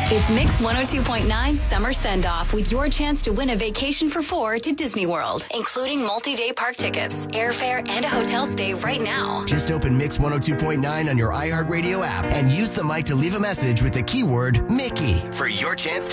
It's Mix 102.9 Summer Send-Off with your chance to win a vacation for 4 to Disney World, including multi-day park tickets, airfare, and a hotel stay right now. Just open Mix 102.9 on your iHeartRadio app and use the mic to leave a message with the keyword Mickey for your chance to